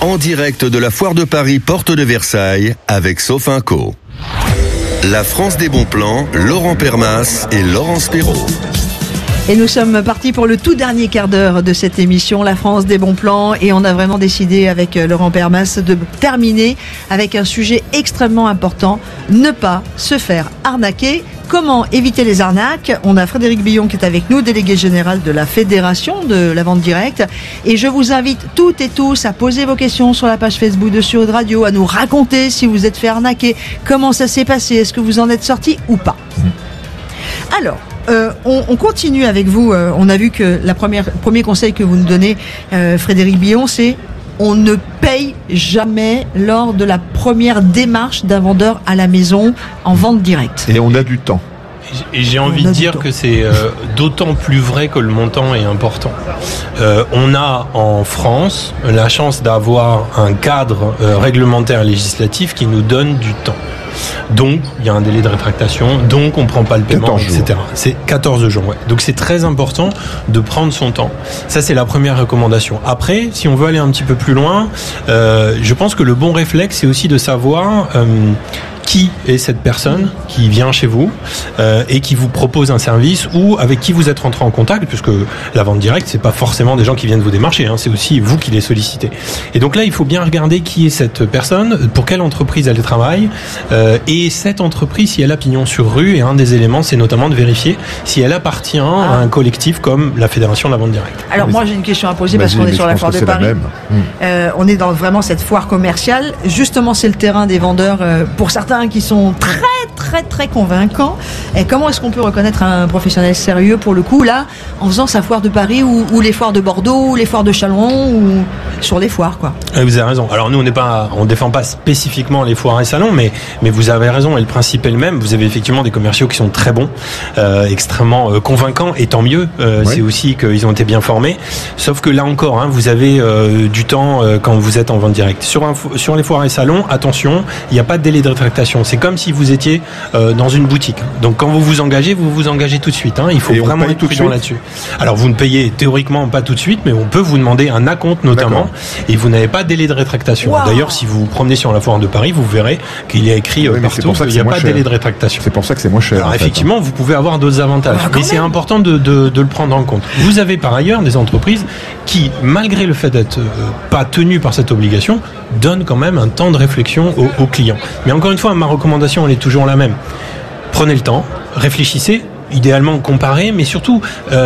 En direct de la Foire de Paris, porte de Versailles, avec Sofinco. La France des bons plans, Laurent Permas et Laurence Perrault. Et nous sommes partis pour le tout dernier quart d'heure de cette émission, La France des bons plans. Et on a vraiment décidé avec Laurent Permas de terminer avec un sujet extrêmement important. Ne pas se faire arnaquer. Comment éviter les arnaques? On a Frédéric Billon qui est avec nous, délégué général de la Fédération de la vente directe. Et je vous invite toutes et tous à poser vos questions sur la page Facebook de Sud Radio, à nous raconter si vous êtes fait arnaquer, comment ça s'est passé, est-ce que vous en êtes sorti ou pas. Alors, on continue avec vous. On a vu que premier conseil que vous nous donnez, Frédéric Billon, c'est on ne paye jamais lors de la première démarche d'un vendeur à la maison en vente directe. Et on a du temps. Et j'ai envie de dire que c'est d'autant plus vrai que le montant est important. On a en France la chance d'avoir un cadre réglementaire législatif qui nous donne du temps. Donc, il y a un délai de rétractation, donc on ne prend pas le paiement, etc. C'est 14 jours, ouais. Donc c'est très important de prendre son temps. Ça, c'est la première recommandation. Après, si on veut aller un petit peu plus loin, je pense que le bon réflexe, c'est aussi de savoir qui est cette personne qui vient chez vous et qui vous propose un service ou avec qui vous êtes rentré en contact, puisque la vente directe, c'est pas forcément des gens qui viennent vous démarcher, hein, c'est aussi vous qui les sollicitez. Et donc là, il faut bien regarder qui est cette personne, pour quelle entreprise elle travaille, et cette entreprise, si elle a pignon sur rue, et un des éléments, c'est notamment de vérifier si elle appartient à un collectif comme la Fédération de la vente directe. Alors moi, j'ai une question à poser parce qu'on est sur la foire de Paris. On est dans vraiment cette foire commerciale. Justement, c'est le terrain des vendeurs pour certains qui sont très convaincants. Et comment est-ce qu'on peut reconnaître un professionnel sérieux pour le coup là en faisant sa foire de Paris ou les foires de Bordeaux ou les foires de Châlons ou sur les foires quoi. Vous avez raison. Alors nous on défend pas spécifiquement les foires et salons, mais vous avez raison et le principe est le même. Vous avez effectivement des commerciaux qui sont très bons, extrêmement convaincants et tant mieux. C'est aussi qu'ils ont été bien formés. Sauf que là encore, vous avez du temps quand vous êtes en vente directe. Sur les foires et salons, attention, il n'y a pas de délai de rétractation. C'est comme si vous étiez dans une boutique. Donc quand vous vous engagez tout de suite. Il faut vraiment être prudent là-dessus. Alors vous ne payez théoriquement pas tout de suite, mais on peut vous demander un acompte notamment, et vous n'avez pas de délai de rétractation. Wow. D'ailleurs, si vous vous promenez sur la foire de Paris, vous verrez qu'il y a écrit partout qu'il n'y a pas de délai de rétractation. C'est pour ça que c'est moins cher. Alors effectivement, vous pouvez avoir d'autres avantages, mais c'est important de le prendre en compte. Vous avez par ailleurs des entreprises qui, malgré le fait d'être pas tenues par cette obligation, donnent quand même un temps de réflexion aux clients. Mais encore une fois, ma recommandation, elle est toujours la même. Prenez le temps, réfléchissez, idéalement comparez, mais surtout,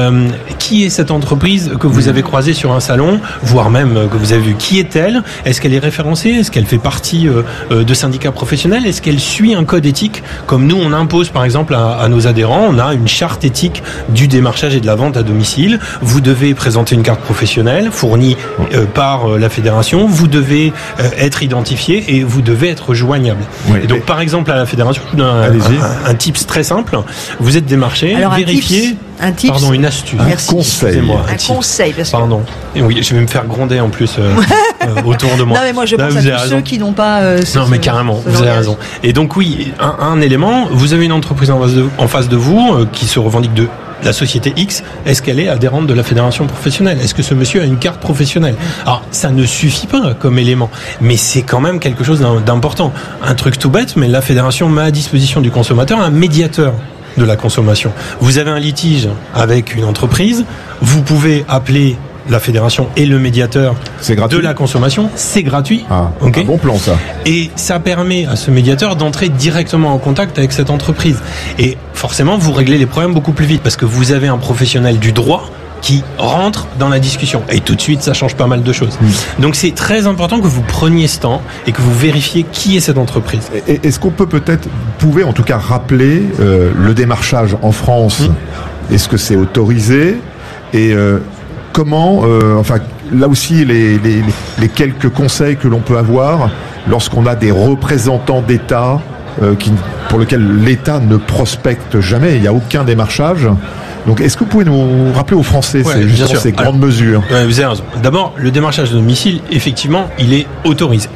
qui est cette entreprise que vous avez croisée sur un salon, voire même que vous avez vu, qui est-elle? Est-ce qu'elle est référencée? Est-ce qu'elle fait partie de syndicats professionnels? Est-ce qu'elle suit un code éthique comme nous on impose par exemple à nos adhérents? On a une charte éthique du démarchage et de la vente à domicile. Vous devez présenter une carte professionnelle fournie par la fédération. Vous devez être identifié et vous devez être joignable. Et donc par exemple à la fédération, un tips très simple. Vous êtes démarché. Alors, vérifier. Une astuce. Merci. Un conseil. Un conseil. Parce que... Pardon. Et oui, je vais me faire gronder en plus autour de moi. Non, mais moi je pense à tous ceux qui n'ont pas. Non, mais carrément, vous avez raison. Et donc, oui, un élément, vous avez une entreprise en face de vous qui se revendique de la société X, est-ce qu'elle est adhérente de la fédération professionnelle? Est-ce que ce monsieur a une carte professionnelle? Alors, ça ne suffit pas comme élément, mais c'est quand même quelque chose d'important. Un truc tout bête, mais la fédération met à disposition du consommateur un médiateur de la consommation. Vous avez un litige avec une entreprise, vous pouvez appeler la fédération et le médiateur de la consommation, c'est gratuit. Un bon plan ça. Et ça permet à ce médiateur d'entrer directement en contact avec cette entreprise. Et forcément, vous réglez les problèmes beaucoup plus vite parce que vous avez un professionnel du droit qui rentre dans la discussion. Et tout de suite, ça change pas mal de choses. Donc c'est très important que vous preniez ce temps et que vous vérifiez qui est cette entreprise. Est-ce qu'on peut pouvez en tout cas rappeler le démarchage en France? Est-ce que c'est autorisé? Et comment, là aussi, les quelques conseils que l'on peut avoir lorsqu'on a des représentants d'État pour lesquels l'État ne prospecte jamais, il n'y a aucun démarchage. Donc, est-ce que vous pouvez nous rappeler aux Français ces grandes mesures? Vous avez raison. D'abord, le démarchage à domicile, effectivement, il est autorisé.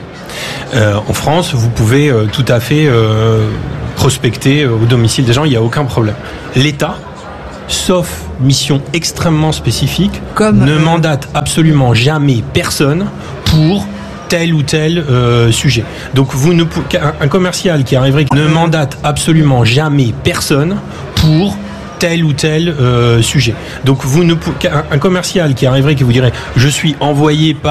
En France, vous pouvez tout à fait prospecter au domicile des gens, il n'y a aucun problème. L'État, sauf mission extrêmement spécifique, ne mandate absolument jamais personne pour tel ou tel sujet. Donc un commercial qui arriverait ne mandate absolument jamais personne pour tel ou tel sujet. Donc un commercial qui arriverait qui vous dirait je suis envoyé par